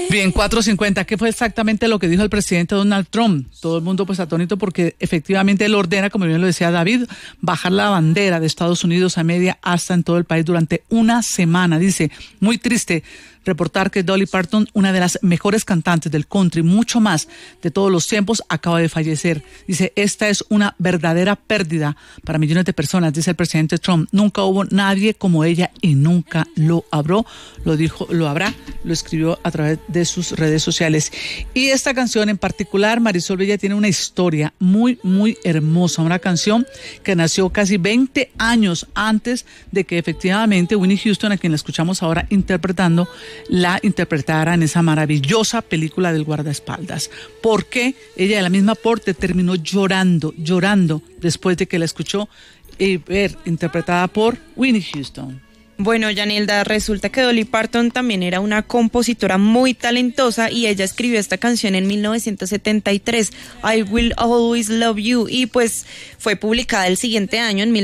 Bien, 4:50. ¿Qué fue exactamente lo que dijo el presidente Donald Trump? Todo el mundo pues atónito porque efectivamente él ordena, como bien lo decía David, bajar la bandera de Estados Unidos a media asta en todo el país durante una semana. Dice, muy triste reportar que Dolly Parton, una de las mejores cantantes del country, mucho más de todos los tiempos, acaba de fallecer. Dice, esta es una verdadera pérdida para millones de personas, dice el presidente Trump. Nunca hubo nadie como ella y nunca lo habrá, lo escribió a través de sus redes sociales. Y esta canción en particular, Marisol Villa, tiene una historia muy, muy hermosa, una canción que nació casi 20 años antes de que efectivamente Whitney Houston, a quien la escuchamos ahora interpretando, la interpretara en esa maravillosa película del guardaespaldas. Porque ella de la misma porte terminó llorando después de que la escuchó ver interpretada por Whitney Houston. Bueno, Yanilda, resulta que Dolly Parton también era una compositora muy talentosa y ella escribió esta canción en 1973, I Will Always Love You, y pues fue publicada el siguiente año, en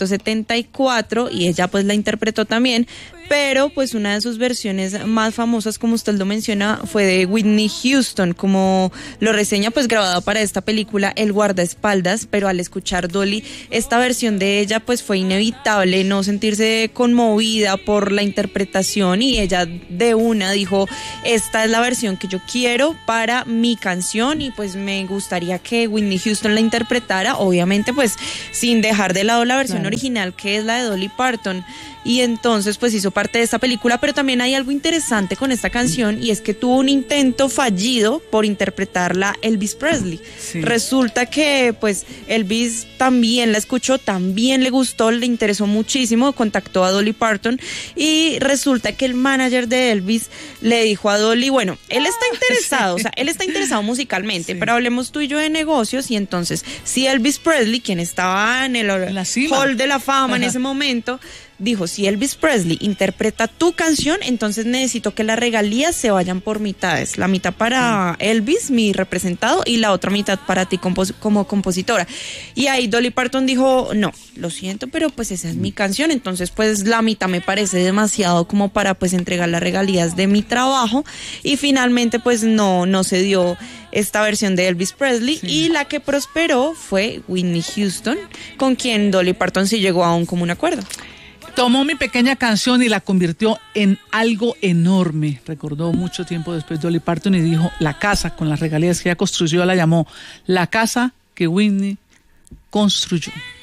1974, y ella pues la interpretó también, pero pues una de sus versiones más famosas, como usted lo menciona, fue de Whitney Houston, como lo reseña, pues grabada para esta película El guardaespaldas, pero al escuchar Dolly esta versión de ella, pues fue inevitable no sentirse conmovida por la interpretación, y ella de una dijo, esta es la versión que yo quiero para mi canción, y pues me gustaría que Whitney Houston la interpretara, obviamente pues sin dejar de lado la versión original, que es la de Dolly Parton. Y entonces pues hizo parte de esta película, pero también hay algo interesante con esta canción, y es que tuvo un intento fallido por interpretarla Elvis Presley. Sí. Resulta que pues Elvis también la escuchó, también le gustó, le interesó muchísimo, contactó a Dolly Parton, y resulta que el manager de Elvis le dijo a Dolly, bueno, él está interesado, o sea, él está interesado musicalmente, pero hablemos tú y yo de negocios, y entonces si Elvis Presley, quien estaba en el Hall de la Fama en ese momento, dijo, si Elvis Presley interpreta tu canción, entonces necesito que las regalías se vayan por mitades. La mitad para Elvis, mi representado, y la otra mitad para ti como compositora. Y ahí Dolly Parton dijo, no, lo siento, pero pues esa es mi canción, entonces pues la mitad me parece demasiado como para pues entregar las regalías de mi trabajo. Y finalmente pues no se dio esta versión de Elvis Presley, y la que prosperó fue Whitney Houston, con quien Dolly Parton sí llegó a un común acuerdo. Tomó mi pequeña canción y la convirtió en algo enorme. Recordó mucho tiempo después Dolly Parton y dijo, la casa con las regalías que ella construyó, la llamó la casa que Whitney construyó.